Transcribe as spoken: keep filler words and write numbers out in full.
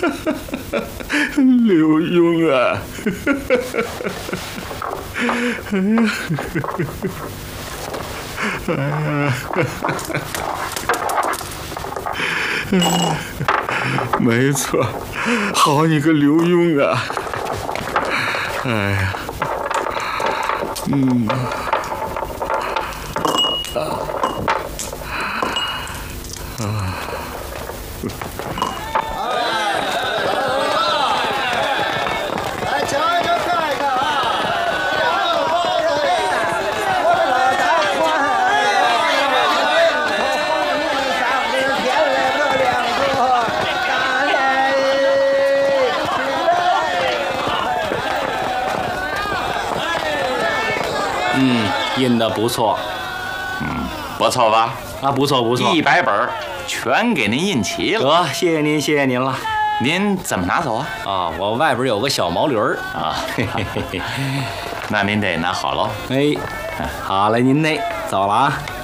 刘墉啊！哎呀！哎呀！没错，好你个刘墉啊！哎呀，嗯，啊，啊。 嗯，印的不错， 嗯，不错吧？ 啊，不错不错， 一百本全给您印齐了。 得，谢谢您，谢谢您了。 您怎么拿走啊？ 啊，我外边有个小毛驴儿啊，嘿嘿嘿嘿，那您得拿好喽。 哎，好嘞，您嘞，走了啊。